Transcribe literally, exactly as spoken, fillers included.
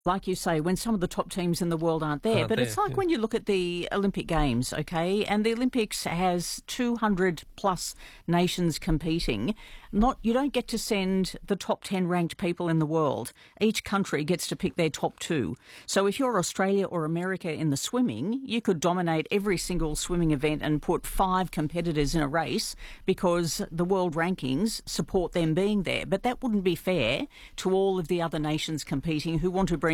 Like you say, when some of the top teams in the world aren't there. Aren't but there, it's like yeah. when you look at the Olympic Games, okay, and the Olympics has two hundred plus nations competing. Not You don't get to send the top ten ranked people in the world. Each country gets to pick their top two. So if you're Australia or America in the swimming, you could dominate every single swimming event and put five competitors in a race because the world rankings support them being there. But that wouldn't be fair to all of the other nations competing who want to bring